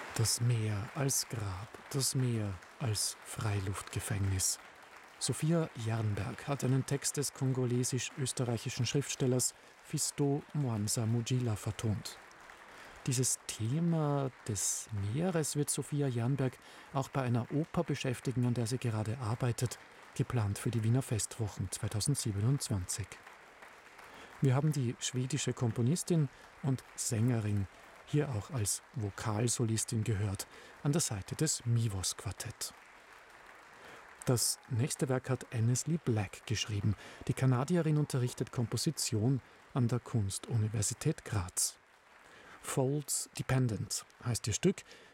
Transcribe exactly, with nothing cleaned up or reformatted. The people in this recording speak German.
Das Meer als Grab, das Meer als Freiluftgefängnis. Sophia Jernberg hat einen Text des kongolesisch-österreichischen Schriftstellers Fiston Mwanza Mujila vertont. Dieses Thema des Meeres wird Sophia Jernberg auch bei einer Oper beschäftigen, an der sie gerade arbeitet, geplant für die Wiener Festwochen zweitausendsiebenundzwanzig. Wir haben die schwedische Komponistin und Sängerin hier auch als Vokalsolistin gehört, an der Seite des Mivos-Quartett. Das nächste Werk hat Annesley Black geschrieben. Die Kanadierin unterrichtet Komposition an der Kunstuniversität Graz. Folds Dependent heißt ihr Stück.